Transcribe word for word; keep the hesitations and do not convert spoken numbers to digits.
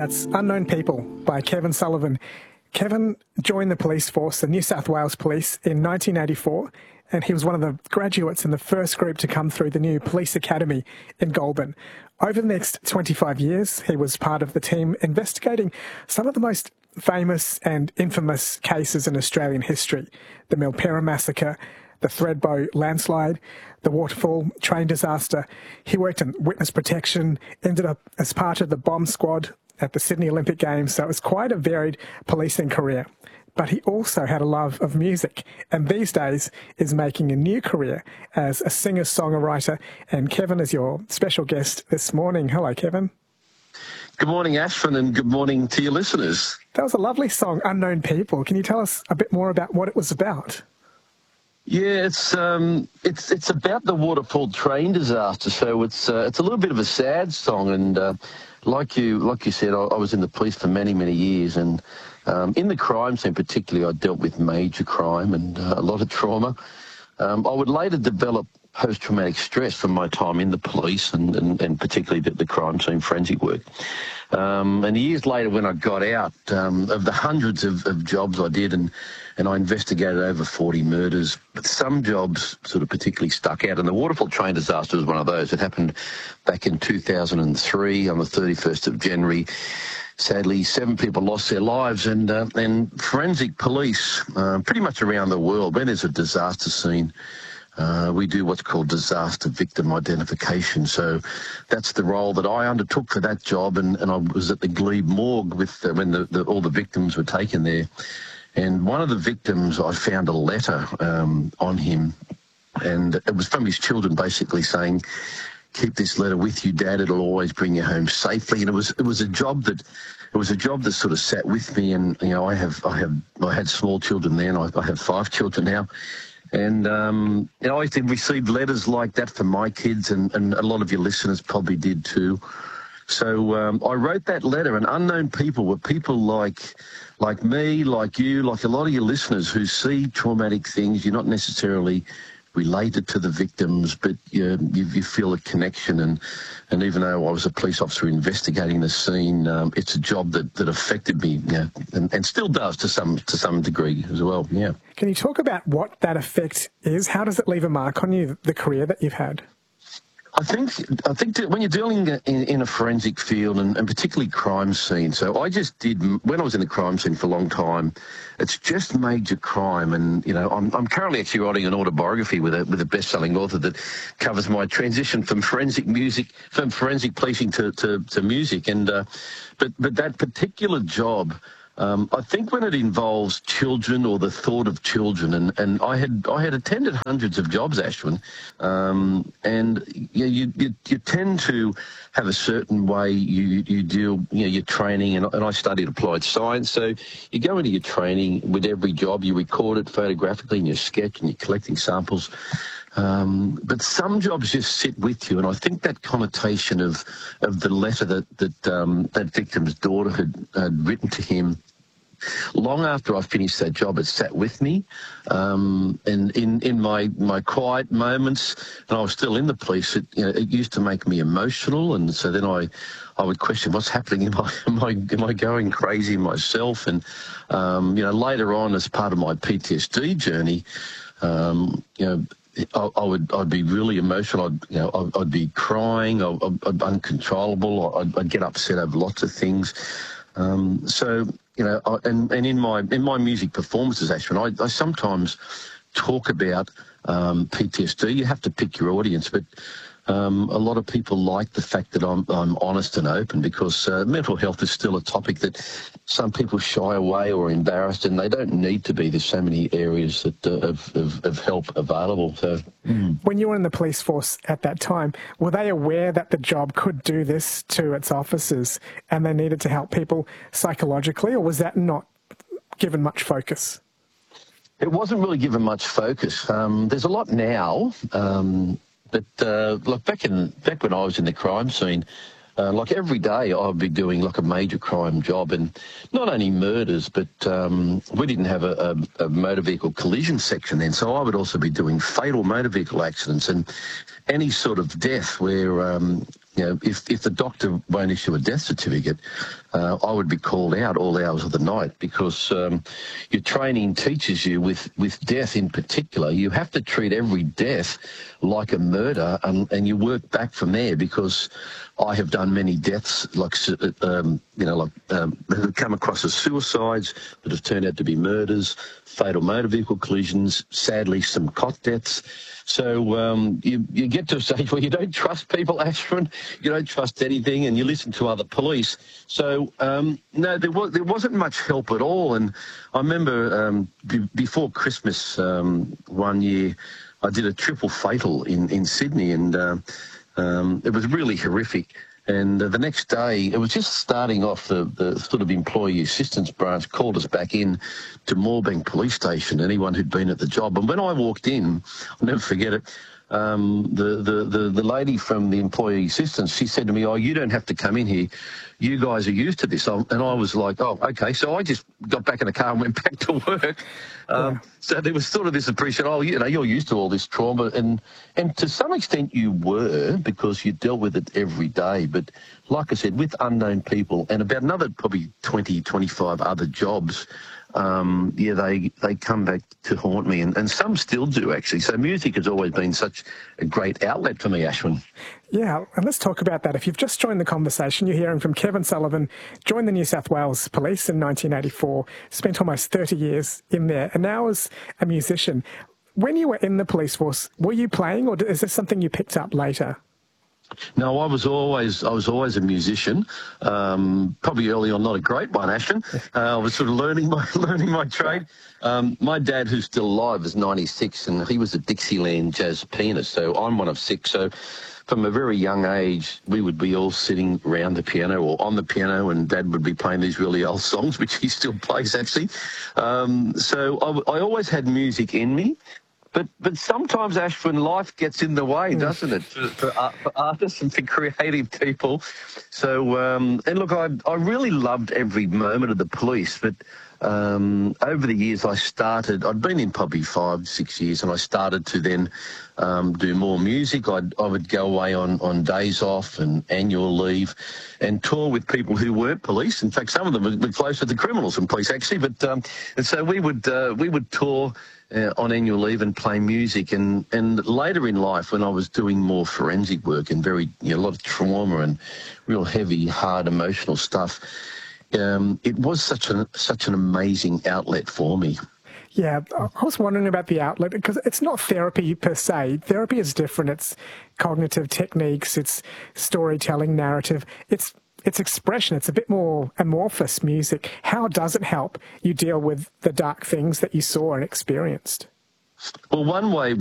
That's Unknown People by Kevin Sullivan. Kevin joined the police force, the New South Wales Police, in nineteen eighty-four, and he was one of the graduates in the first group to come through the new police academy in Goulburn. Over the next twenty-five years, he was part of the team investigating some of the most famous and infamous cases in Australian history: the Milperra Massacre, the Thredbo landslide, the Waterfall train disaster. He worked in witness protection, ended up as part of the bomb squad at the Sydney Olympic Games, so it was quite a varied policing career. But he also had a love of music, and these days is making a new career as a singer-songwriter. And Kevin is your special guest this morning. Hello, Kevin. Good morning, Ashwin, and good morning to your listeners. That was a lovely song, Unknown People. Can you tell us a bit more about what it was about? Yeah, it's um, it's it's about the Waterfall train disaster. So it's uh, it's a little bit of a sad song, and uh, like you like you said, I, I was in the police for many many years, and um, in the crime scene particularly, I dealt with major crime and uh, a lot of trauma. Um, I would later develop post-traumatic stress from my time in the police, and, and, and particularly the, the crime scene forensic work. Um, and years later, when I got out, um, of the hundreds of, of jobs I did, and, and I investigated over forty murders, but some jobs sort of particularly stuck out. And the Waterfall train disaster was one of those. It happened back in two thousand three on the thirty-first of January. Sadly, seven people lost their lives, and uh, and forensic police, uh, pretty much around the world, when there's a disaster scene, Uh, we do what's called disaster victim identification. So that's the role that I undertook for that job, and, and I was at the Glebe morgue with uh, when the, the, all the victims were taken there. And one of the victims, I found a letter um, on him, and it was from his children basically saying, "Keep this letter with you, Dad. It'll always bring you home safely." And it was it was a job that it was a job that sort of sat with me. And you know, I have I have I had small children then. I, I have five children now. And, um, you know, I did receive letters like that from my kids, and, and a lot of your listeners probably did too. So um, I wrote that letter, and Unknown People were people like like me, like you, like a lot of your listeners who see traumatic things. You're not necessarily related to the victims, but you, you, you feel a connection. And, and even though I was a police officer investigating the scene, um, it's a job that, that affected me, yeah, and, and still does to some to some degree as well. Yeah. Can you talk about what that effect is? How does it leave a mark on you, the career that you've had? I think I think that when you're dealing in, in a forensic field, and, and particularly crime scene, so I just did, when I was in the crime scene for a long time, it's just major crime. And, you know, I'm, I'm currently actually writing an autobiography with a with a best-selling author that covers my transition from forensic music, from forensic policing to, to, to music. And uh, but but that particular job, Um, I think when it involves children or the thought of children, and, and I had I had attended hundreds of jobs, Ashwin, um, and you, you you you tend to have a certain way you you deal, you know, your training, and, and I studied applied science, so you go into your training with every job, you record it photographically in your sketch, and you're collecting samples. Um, but some jobs just sit with you, and I think that connotation of of the letter that that um, that victim's daughter had, had written to him, long after I finished that job, it sat with me. Um, and in in my my quiet moments, and I was still in the police, it, you know, it used to make me emotional, and so then I I would question what's happening. Am I am I am I going crazy myself? And um, you know, later on, as part of my P T S D journey, um, you know. I, I would, I'd be really emotional. I'd, you know, I'd, I'd be crying. I'd, I'd be uncontrollable. I'd, I'd get upset over lots of things. Um, so, you know, I, and, and in my in my music performances, actually, I, I sometimes talk about um, P T S D. You have to pick your audience, but um, a lot of people like the fact that I'm I'm honest and open, because uh, mental health is still a topic that some people shy away or are embarrassed, and they don't need to be. There's so many areas that uh, of, of, of help available. So, mm. When you were in the police force at that time, were they aware that the job could do this to its officers, and they needed to help people psychologically, or was that not given much focus? It wasn't really given much focus. Um, there's a lot now. Um, But uh, look, back in back when I was in the crime scene, Uh, like every day I'd be doing like a major crime job, and not only murders, but um, we didn't have a, a, a motor vehicle collision section then, so I would also be doing fatal motor vehicle accidents and any sort of death where, um, you know, if, if the doctor won't issue a death certificate, uh, I would be called out all hours of the night because um, your training teaches you with, with death in particular, you have to treat every death like a murder, and, and you work back from there because I have done many deaths, like, um, you know, like um, that have come across as suicides that have turned out to be murders, fatal motor vehicle collisions, sadly some cot deaths. So um, you, you get to a stage where you don't trust people, Ashwin, you don't trust anything, and you listen to other police. So, um, no, there, was, there wasn't much help at all. And I remember um, b- before Christmas um, one year, I did a triple fatal in, in Sydney, and uh, um, it was really horrific. And uh, the next day, it was just starting off, the, the sort of employee assistance branch called us back in to Moorebank Police Station, anyone who'd been at the job. And when I walked in, I'll never forget it, um, the, the, the, the lady from the employee assistance, she said to me, "Oh, you don't have to come in here. You guys are used to this." And I was like, "Oh, okay." So I just got back in the car and went back to work. Um, yeah. So there was sort of this impression, oh, you know, you're used to all this trauma. And, and to some extent you were, because you dealt with it every day. But like I said, with unknown people and about another probably twenty, twenty-five other jobs, um, yeah, they, they come back to haunt me. And, and some still do, actually. So music has always been such a great outlet for me, Ashwin. Yeah, and let's talk about that. If you've just joined the conversation, you're hearing from Kevin Sullivan, joined the New South Wales Police in nineteen eighty-four, spent almost thirty years in there, and now as a musician. When you were in the police force, were you playing, or is this something you picked up later? No, I was always I was always a musician. Um, probably early on, not a great one, Ashton. Uh, I was sort of learning my learning my trade. Um, my dad, who's still alive, is ninety-six, and he was a Dixieland jazz pianist. So I'm one of six. So from a very young age, we would be all sitting around the piano or on the piano, and Dad would be playing these really old songs, which he still plays, actually. Um, so I, I always had music in me. But but sometimes, Ashwin, life gets in the way, doesn't it, for, for, art, for artists and for creative people. So, um, and look, I, I really loved every moment of the police, but um, over the years I started, I'd been in probably five, six years, and I started to then um, do more music. I'd, I would go away on, on days off and annual leave and tour with people who weren't police. In fact, some of them were closer to criminals than police, actually. But um, and so we would uh, we would tour Uh, on annual leave and play music, and, and later in life when I was doing more forensic work and very, you know, a lot of trauma and real heavy, hard emotional stuff, um, it was such an, such an amazing outlet for me. Yeah, I was wondering about the outlet, because it's not therapy per se. Therapy is different. It's cognitive techniques, it's storytelling, narrative. It's It's expression. It's a bit more amorphous music. How does it help you deal with the dark things that you saw and experienced? Well, one way